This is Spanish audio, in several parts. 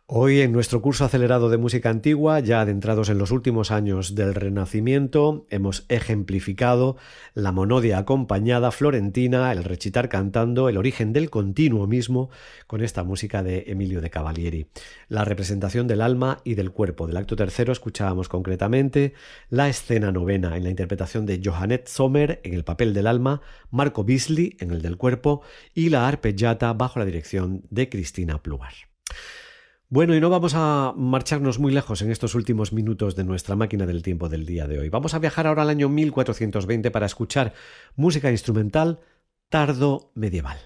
Hoy en nuestro curso acelerado de música antigua, ya adentrados en los últimos años del Renacimiento, hemos ejemplificado la monodia acompañada florentina, el recitar cantando, el origen del continuo mismo, con esta música de Emilio de Cavalieri. La representación del alma y del cuerpo. Del acto tercero escuchábamos concretamente la escena novena en la interpretación de Johannet Sommer en el papel del alma, Marco Bisli en el del cuerpo y la arpeggiata bajo la dirección de Cristina Plugar. Bueno, y no vamos a marcharnos muy lejos en estos últimos minutos de nuestra máquina del tiempo del día de hoy. Vamos a viajar ahora al año 1420 para escuchar música instrumental tardo medieval.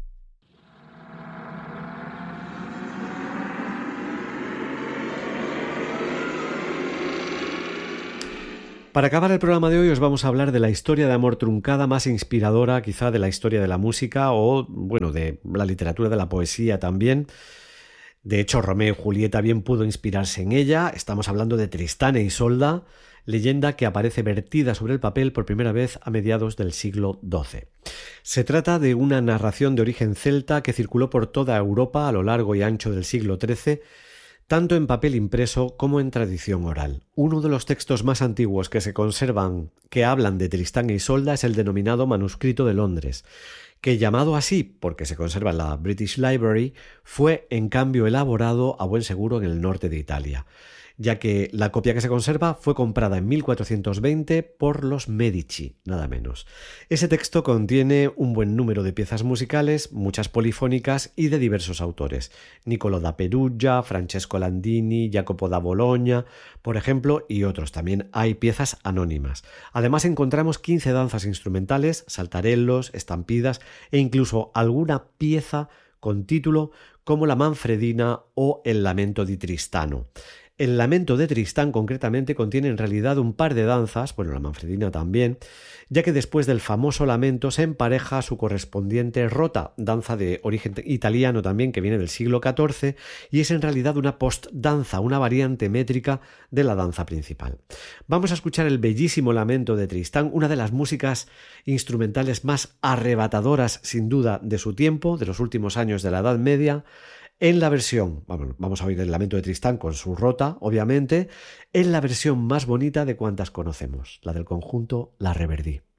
Para acabar el programa de hoy os vamos a hablar de la historia de amor truncada más inspiradora quizá de la historia de la música o, bueno, de la literatura, de la poesía también. De hecho, Romeo y Julieta bien pudo inspirarse en ella. Estamos hablando de Tristán e Isolda, leyenda que aparece vertida sobre el papel por primera vez a mediados del siglo XII. Se trata de una narración de origen celta que circuló por toda Europa a lo largo y ancho del siglo XIII, tanto en papel impreso como en tradición oral. Uno de los textos más antiguos que se conservan que hablan de Tristán e Isolda es el denominado Manuscrito de Londres, que llamado así porque se conserva en la British Library, fue en cambio elaborado a buen seguro en el norte de Italia, ya que la copia que se conserva fue comprada en 1420 por los Medici, nada menos. Ese texto contiene un buen número de piezas musicales, muchas polifónicas y de diversos autores. Niccolò da Perugia, Francesco Landini, Jacopo da Bologna, por ejemplo, y otros. También hay piezas anónimas. Además encontramos 15 danzas instrumentales, saltarellos, estampidas e incluso alguna pieza con título como la Manfredina o el Lamento di Tristano. El Lamento de Tristán concretamente contiene en realidad un par de danzas, bueno, la Manfredina también, ya que después del famoso lamento se empareja su correspondiente rota, danza de origen italiano también que viene del siglo XIV y es en realidad una postdanza, una variante métrica de la danza principal. Vamos a escuchar el bellísimo Lamento de Tristán, una de las músicas instrumentales más arrebatadoras sin duda de su tiempo, de los últimos años de la Edad Media, en la versión, vamos a oír el Lamento de Tristán con su rota, obviamente, en la versión más bonita de cuantas conocemos, la del conjunto La Reverdí.